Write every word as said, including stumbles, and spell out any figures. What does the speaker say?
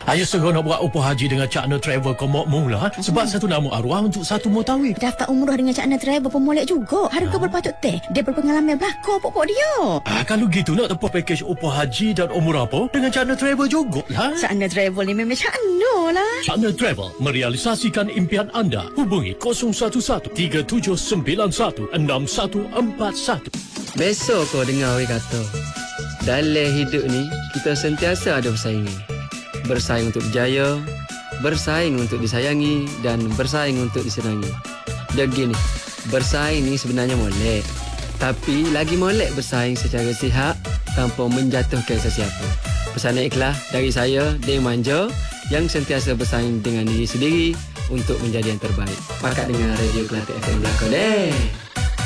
Ayo segera nak buat upah haji dengan Cakna Travel Komok mula. Sebab satu nama arwah untuk satu mutawif. Daftar umrah dengan Cakna Travel pun molek juga. Harga ha? berpatut teh. Dia berpengalaman belakang pokok dia. Ah, kalau gitu nak tempuh pakej upah haji dan umrah apa dengan Cakna Travel juga lah. Cakna Travel ni memang Cakna lah. Cakna Travel merealisasikan impian anda. Hubungi kosong satu satu tiga tujuh sembilan satu enam satu empat satu. Besok kau dengar orang kata, dalam hidup ni kita sentiasa ada persaingan. Bersaing untuk berjaya, bersaing untuk disayangi dan bersaing untuk disenangi. Dia gini, bersaing ni sebenarnya molek. Tapi lagi molek bersaing secara sihat tanpa menjatuhkan sesiapa. Pesanan ikhlas dari saya, Deng Manja, yang sentiasa bersaing dengan diri sendiri untuk menjadi yang terbaik. Pakat dengan Radio Kelate F M belakang deh.